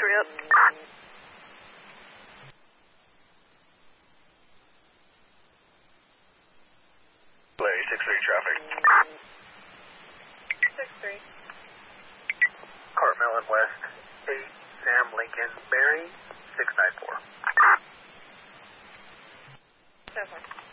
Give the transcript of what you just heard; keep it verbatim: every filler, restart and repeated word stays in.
three up. Larry, six three traffic. six three. Cartmel West, eight, Sam Lincoln, Barry, six nine four. seven.